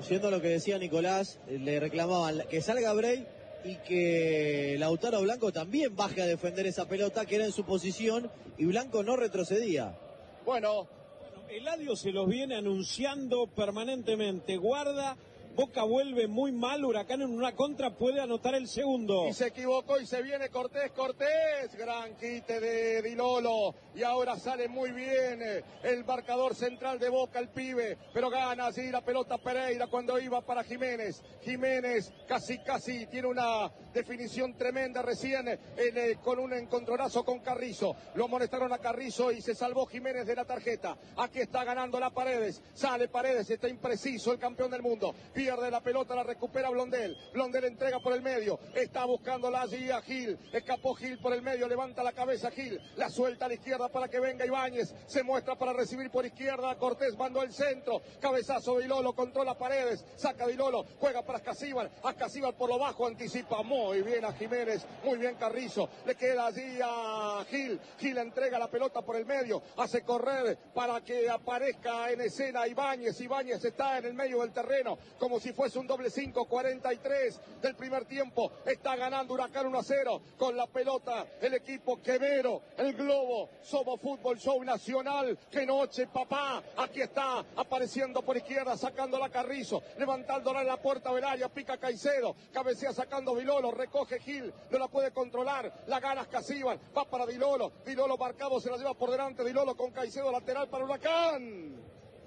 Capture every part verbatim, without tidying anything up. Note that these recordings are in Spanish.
Siendo lo que decía Nicolás, le reclamaban que salga Bray y que Lautaro Blanco también baje a defender esa pelota que era en su posición y Blanco no retrocedía. Bueno, Eladio se los viene anunciando permanentemente. Guarda, Boca vuelve muy mal, Huracán en una contra puede anotar el segundo. Y se equivocó y se viene Cortés, Cortés, gran quite de Di Lolo. Y ahora sale muy bien el marcador central de Boca, el pibe. Pero gana allí la pelota Pereira cuando iba para Jiménez. Jiménez casi, casi tiene una definición tremenda recién en, eh, con un encontronazo con Carrizo. Lo amonestaron a Carrizo y se salvó Jiménez de la tarjeta. Aquí está ganando la Paredes. Sale Paredes, está impreciso el campeón del mundo. Pierde la pelota, la recupera Blondel. Blondel entrega por el medio. Está buscándola allí a Gil. Escapó Gil por el medio. Levanta la cabeza Gil. La suelta a la izquierda para que venga Ibáñez. Se muestra para recibir por izquierda. Cortés mandó el centro. Cabezazo de Di Lolo. Controla Paredes. Saca Di Lolo. Juega para Ascasíbar. Ascasíbar por lo bajo. Anticipa muy bien a Jiménez. Muy bien Carrizo. Le queda allí a Gil. Gil entrega la pelota por el medio. Hace correr para que aparezca en escena Ibáñez. Ibáñez está en el medio del terreno. Como si fuese un doble cinco, cuarenta y tres del primer tiempo. Está ganando Huracán uno a cero con la pelota el equipo Quemero, el Globo. Somos Fútbol Show Nacional. ¡Qué noche, papá! Aquí está apareciendo por izquierda, sacándola Carrizo, levantándola en la puerta del área, pica Caicedo, cabecea sacando Di Lolo, recoge Gil, no la puede controlar, la gana Ascasíbar, va para Di Lolo, Di Lolo marcado, se la lleva por delante, Di Lolo con Caicedo lateral para Huracán.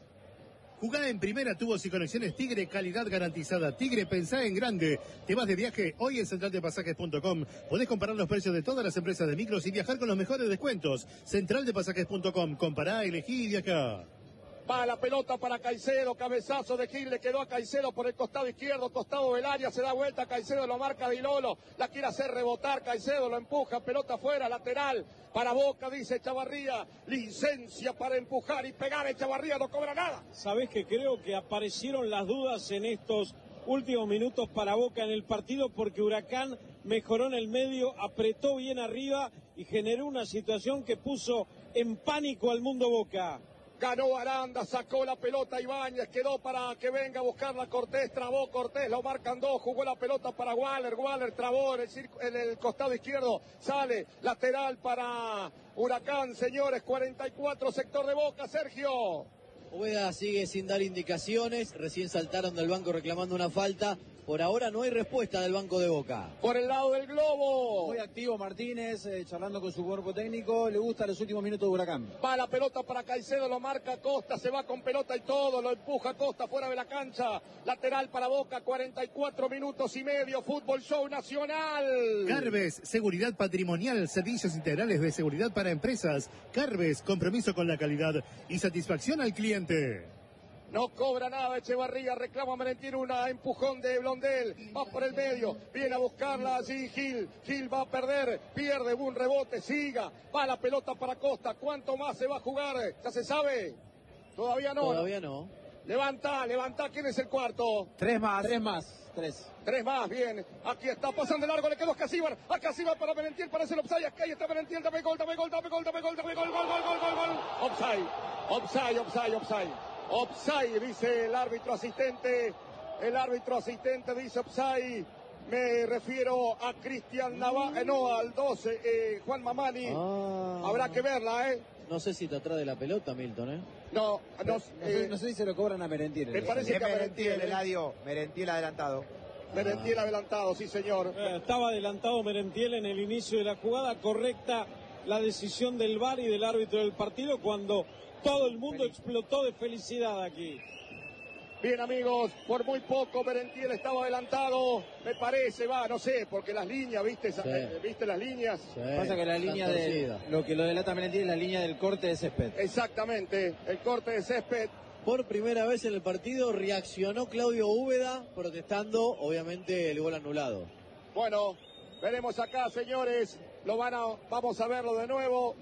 Jugá en Primera Tubos y Conexiones Tigre, calidad garantizada. Tigre, pensá en grande. Te vas de viaje hoy en central de pasajes punto com. Podés comparar los precios de todas las empresas de micros y viajar con los mejores descuentos. central de pasajes punto com. Compará, elegí y viajá. Va la pelota para Caicedo, cabezazo de Gil, le quedó a Caicedo por el costado izquierdo, costado del área, se da vuelta, Caicedo lo marca Di Lolo, la quiere hacer rebotar, Caicedo lo empuja, pelota afuera, lateral, para Boca, dice Chavarría, licencia para empujar y pegar, Chavarría no cobra nada. Sabés que creo que aparecieron las dudas en estos últimos minutos para Boca en el partido porque Huracán mejoró en el medio, apretó bien arriba y generó una situación que puso en pánico al mundo Boca. Ganó Aranda, sacó la pelota Ibáñez, quedó para que venga a buscarla Cortés, trabó Cortés, lo marcan dos, jugó la pelota para Waller, Waller trabó en el, circo, en el costado izquierdo, sale lateral para Huracán, señores, cuarenta y cuatro, sector de Boca, Sergio. Úbeda sigue sin dar indicaciones, recién saltaron del banco reclamando una falta. Por ahora no hay respuesta del banco de Boca. Por el lado del Globo. Muy activo Martínez, eh, charlando con su cuerpo técnico. Le gusta los últimos minutos de Huracán. Va la pelota para Caicedo, lo marca Costa, se va con pelota y todo, lo empuja Costa fuera de la cancha. Lateral para Boca, cuarenta y cuatro minutos y medio. Fútbol Show Nacional. Carves, seguridad patrimonial, servicios integrales de seguridad para empresas. Carves, compromiso con la calidad y satisfacción al cliente. No cobra nada Echevarría, reclama Merentiel, una empujón de Blondel, va por el medio, viene a buscarla allí Gil, Gil va a perder, pierde un rebote, siga, va la pelota para Costa, ¿cuánto más se va a jugar? ¿Ya se sabe? Todavía no. Todavía no. Levanta, levanta, ¿quién es el cuarto? Tres más. Tres más. Tres. Tres más, bien. Aquí está, pasando de largo, le quedó a Ascasíbar. A Ascasíbar para Merentiel, parece el offside. Aquí está Merentiel, dame gol, dame gol, dame gol, dame gol, dame gol, gol, gol, gol, gol, gol. Offside, offside, offside, offside. Offside, dice el árbitro asistente. El árbitro asistente dice offside. Me refiero a Cristian Navarro, eh, no, al doce, eh, Juan Mamani. Ah. Habrá que verla, ¿eh? No sé si está atrás de la pelota, Milton, ¿eh? No, no, no, eh, no sé si se lo cobran a Merentiel. Me parece que a Merentiel, Eladio. Merentiel adelantado. Merentiel ah. adelantado, sí, señor. Eh, estaba adelantado Merentiel en el inicio de la jugada, correcta la decisión del V A R y del árbitro del partido cuando todo el mundo Feliz. explotó de felicidad aquí. Bien, amigos, por muy poco Merentiel estaba adelantado, me parece, va, no sé, porque las líneas, ¿viste? Sí. Eh, ¿Viste las líneas? Sí. Pasa que la línea de lo que lo delata Merentiel es la línea del corte de césped. Exactamente, el corte de césped. Por primera vez en el partido reaccionó Claudio Úbeda protestando, obviamente, el gol anulado. Bueno, veremos acá, señores, lo van a, vamos a verlo de nuevo.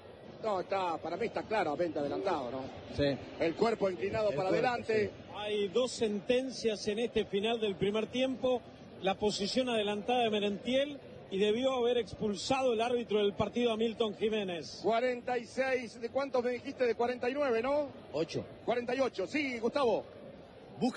No, está, para mí está claramente adelantado, ¿no? Sí. El cuerpo inclinado el para cuerpo, adelante. Sí. Hay dos sentencias en este final del primer tiempo. La posición adelantada de Merentiel y debió haber expulsado el árbitro del partido a Milton Jiménez. cuarenta y seis, ¿de cuántos me dijiste? De cuarenta y nueve, ¿no? ocho. cuarenta y ocho, sí, Gustavo.